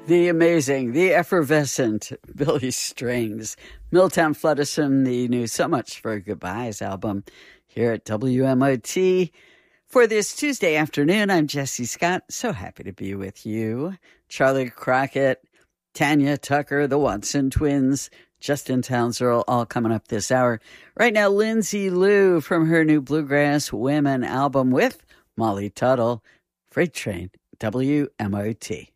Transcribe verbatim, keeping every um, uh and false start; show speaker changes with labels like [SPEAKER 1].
[SPEAKER 1] The amazing, the effervescent Billy Strings. Milltown Flutterson, the new So Much for Goodbyes album here at W M O T. For this Tuesday afternoon, I'm Jesse Scott. So happy to be with you. Charlie Crockett, Tanya Tucker, the Watson twins, Justin Townsend, all coming up this hour. Right now, Lindsay Lou from her new Bluegrass Women album with Molly Tuttle. Freight Train, W M O T.